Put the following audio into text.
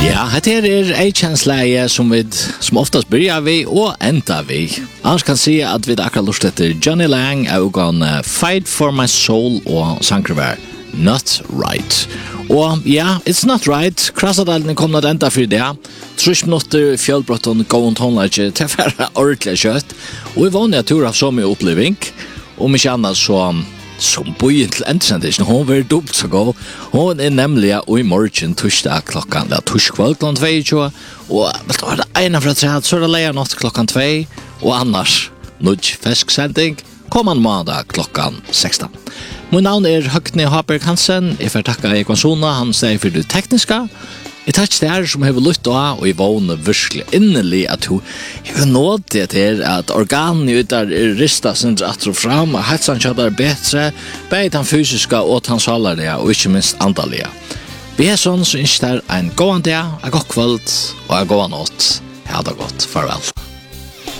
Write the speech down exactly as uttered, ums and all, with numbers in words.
Ja, här är A-chansläge som vi som oftast börjar vi och ända vi. Annars kan se att vi akkurat lust efter Johnny Lang och on uh, Fight for My Soul och Sankervär Not Right. Och ja, it's not right. Krassadalen kommer att ända för det. Trusk minuter fjällbrotton gå on tonlage till färra ordentligt kött. Och i vanliga tur har så mycket uppleving. Och mycket annat så som bøyen til endsendisen, hun var dubbelt så god. Hun er nemlig og i morgen torsdag klokkan, det er torskvall klokkan tjueto, og vet du hva, det er ene fra tredje, så er det leier natt klokkan tve, og annars, nudge fesksending, kommande måndag klokkan seksten. Min navn er Høgne Haberg Hansen, jeg får takke Ekon Sona, han sier for det tekniske. Jeg tar ikke det her som har lytt av, og jeg vågner virkelig innelig at hun har nådd det til at organene utar er ristet sin rett og fram, og helsen kjøtter bedre, både den fysiske og den salarlige, og ikke minst andalige. Vi er sånn som ønsker en god dag, en god kveld og en god natt. Ha det godt. Farvel.